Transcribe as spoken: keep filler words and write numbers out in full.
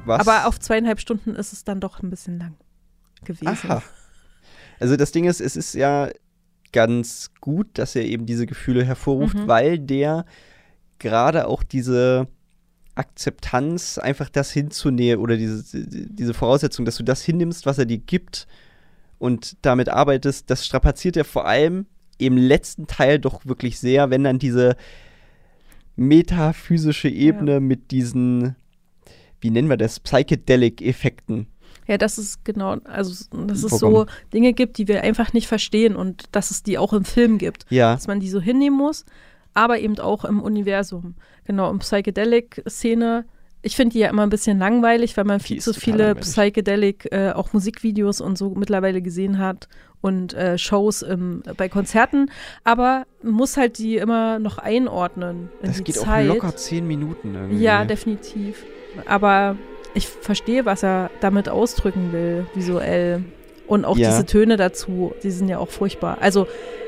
Was? Aber auf zweieinhalb Stunden ist es dann doch ein bisschen lang gewesen. Aha. Also das Ding ist, es ist ja ganz gut, dass er eben diese Gefühle hervorruft, Mhm. weil der gerade auch diese Akzeptanz, einfach das hinzunehmen oder diese, diese Voraussetzung, dass du das hinnimmst, was er dir gibt und damit arbeitest, das strapaziert er vor allem im letzten Teil doch wirklich sehr, wenn dann diese metaphysische Ebene Ja. mit diesen, wie nennen wir das, Psychedelic-Effekten. Ja, das ist genau, also dass es Vorkommen. so Dinge gibt, die wir einfach nicht verstehen und dass es die auch im Film gibt. Ja, Dass man die so hinnehmen muss, aber eben auch im Universum. Genau, im Psychedelic-Szene. Ich finde die ja immer ein bisschen langweilig, weil man Die viel ist zu total viele langweilig. Psychedelic, äh, auch Musikvideos und so mittlerweile gesehen hat und äh, Shows im, bei Konzerten. Aber man muss halt die immer noch einordnen in das die geht Zeit. auch locker zehn Minuten irgendwie. Ja, definitiv. Aber ich verstehe, was er damit ausdrücken will, visuell. Und auch Ja. diese Töne dazu, die sind ja auch furchtbar. Also